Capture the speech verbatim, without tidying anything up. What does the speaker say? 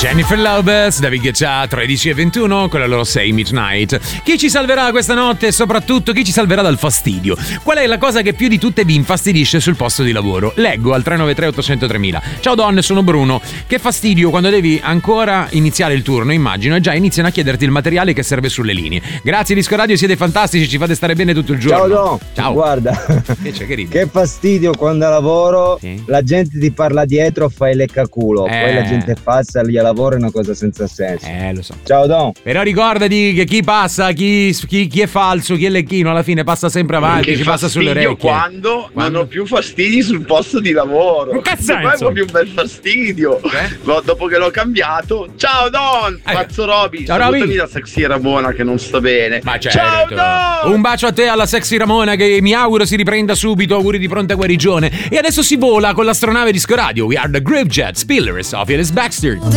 Jennifer Lopez, David Guetta, tredici e ventuno con la loro sei Midnight. Chi ci salverà questa notte e soprattutto chi ci salverà dal fastidio? Qual è la cosa che più di tutte vi infastidisce sul posto di lavoro? Leggo al tre nove tre otto zero zero mila. Ciao donne, sono Bruno. Che fastidio quando devi ancora iniziare il turno, immagino, e già iniziano a chiederti il materiale che serve sulle linee. Grazie Disco Radio, siete fantastici, ci fate stare bene tutto il giorno. Ciao Don. Ciao. Guarda, che, c'è, che, che fastidio quando a lavoro sì. la gente ti parla dietro, fai il leccaculo, eh. poi la gente passa lì a lavoro, è una cosa senza senso. Eh, lo so. Ciao Don. Però ricordati che chi passa, chi, chi, chi è falso, chi è lecchino, alla fine passa sempre avanti, che ci passa sulle orecchie. Quando, quando non ho più fastidi sul posto di lavoro. Che senso? Poi è proprio un bel fastidio. Eh? Dopo che l'ho cambiato. Ciao Don, eh. Mazzo Roby. Ciao Roby. Salutami la sexy Ramona che non sta bene. Ma certo. Ciao Don. Un bacio a te, alla sexy Ramona, che mi auguro si riprenda subito. Auguri di pronta guarigione. E adesso si vola con l'astronave Disco Radio. We are the Grave Jet Spillers of Ellis Baxter.